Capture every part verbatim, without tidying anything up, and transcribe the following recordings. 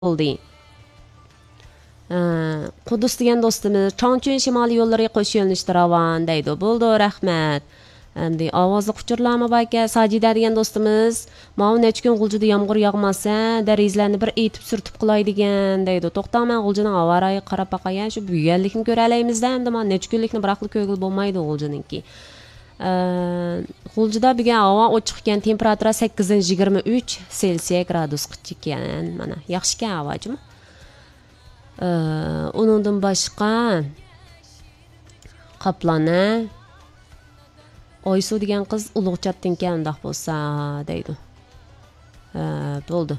oldu. Qudus degan do'stimiz Chongchun shimoliy yo'llariga qo'sh yo'nalishda ravon deydi. Bo'ldi, rahmat. Endi ovozli quchurlarmi baka? Sajida degan do'stimiz, "Mana necha kun G'uljida yomg'ir yog'masa, darizlarni bir etib surtib qilay degan" deydi. To'xta, men G'uljining avarayi qarab baqayan, shu buyanlikni ko'ralaymiz-da, endi men necha kunlikni biroqli ko'ngil bo'lmaydi G'uljininki. G'uljida bugun havo ochiq ekan, temperatura sakkiz yigirma uch Selsiya gradus ekan. Mana yaxshi ekan havojimi? Uningdan boshqa Qoplona Oysu degan qiz Ulug'chatdan ekan, undaq bo'lsa deydi. Bo'ldi.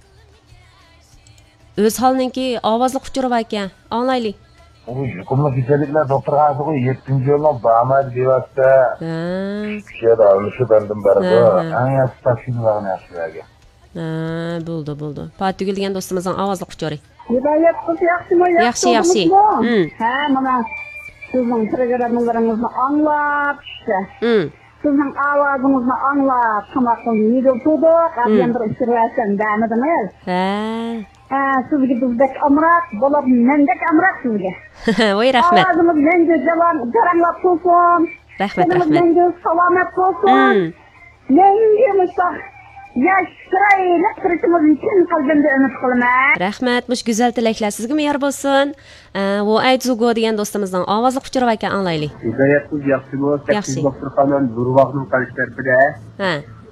O'z holninki ovozli quchurib ekan. Anglaylik. Yuqumli kasalliklar doktorxonasiga yettinchi yildan barmaydi deyapti. Ha. Kishida o'sha bandim bari bu. Eng yaxshi tashkilotlarni yaxshilarga. Ha, bo'ldi, bo'ldi. Patugul degan do'stimizning ovozli quchuri. Hidayat qiz yaxshimi? Yaxshi, yaxshi. Ha, mana sizning programmalaringizni anglab işte. Sizning ovozingizni anglab, qanaqangi video turdik, endi ishtirasam damidimiz. Ha. Ha, sizga bizdek amroq bo'lib, mendek amroq sizga. Voy, rahmat. Ovozingiz menga jalan jaranglab tursin. Rahmat, rahmat. Menga salomat bo'lsin. Menga mushaq Yaşrayla qirishimiz uchun qalbimda umid qilaman. Rahmat, mush go'zal tilaklar sizga me'yor bo'lsin. Bu Aytzugo degan do'stimizning ovozli quchurib ekan, anglaylik. Hidayat qiz yaxshi bo'l, sakkiz doktorxonadan Nurvoqning qarashlarida. Ha.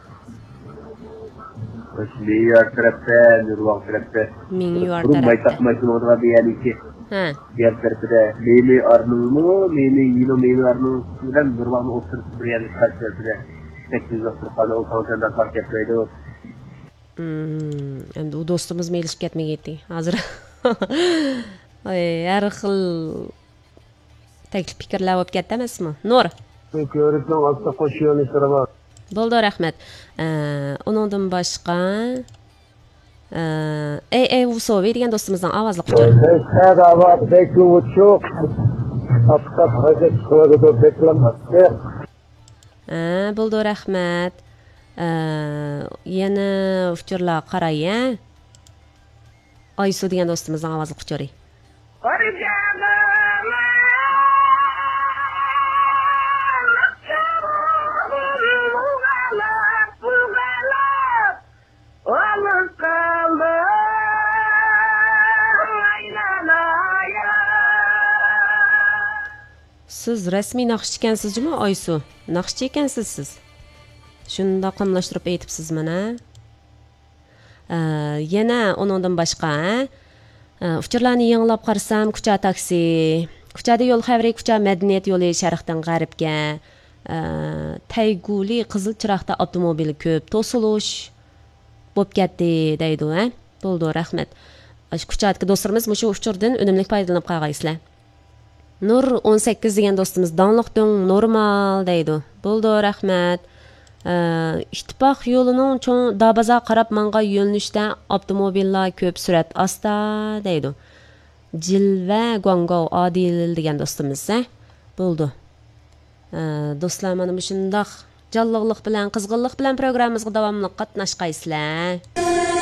Me'yor tarafda, Nurvoq tarafda. Me'yor tarafda. tarafda. Maytaq maytaq deyaliki. Ha. Diğer tarafda meni arnungmi, meni yino meni arnung bilan Nurvoqni o'tirib bir yerga qarashlarida. sakkiz doktorxona o'tgandan farq etmaydi. Hmm, endi u do'stimiz melishib ketmagaydi. Hozir ay, har xil taklif fikrlar bo'lib ketdi emasmi? Nur. Ko'rikning ostida qo'sh yo'nalishlar bor. Bo'ldi, rahmat. Uningdan boshqa ey ey Usovi degan do'stimizning ovozli quchuri. Sadava bekluchuk. Hatta hozir qo'ydi beklamasi. Ha, bo'ldi, rahmat. Yana uchurlar qaraya. Oysu degan do'stimizning ovozli quchuri. Siz rasmiy naqshchi ekansizmi, Oysu? Naqshchi ekansiz siz. Shunda qamlashtirib aytibsiz mana. Yana uningdan boshqa, uchurlarni yanglab qarsam, Kucha taksi, Kuchada yo'l xavri, Kucha madaniyat yo'li sharqdan g'arbga, Tayguli qizil chiroqda avtomobil ko'p, to'silish bo'lib ketdi deydi, ha? Bo'ldi, rahmat. Kuchadagi do'stlarimiz mushu uchurdan unumli foydalanib qolgaysizlar. Nur o'n sakkiz degan do'stimiz donliqdan normal deydi. Bo'ldi, rahmat. İttifoq yo'lining cho'ng Dabaza qarab mangan yo'nalishda avtomobillar ko'p, surat asta deydi. Jilva Guangou Adil degan do'stimiz, ha? Bo'ldi. Do'stlar, mana shundoq jonliqlik bilan, qizg'inlik bilan programmamizga davomli qatnashqaysizlar.